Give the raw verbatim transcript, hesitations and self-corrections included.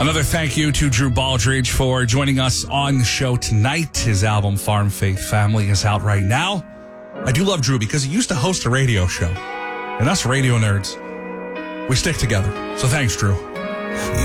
Another thank you to Drew Baldridge for joining us on the show tonight. His album, Farm Faith Family, is out right now. I do love Drew because he used to host a radio show. And us radio nerds, we stick together. So thanks, Drew.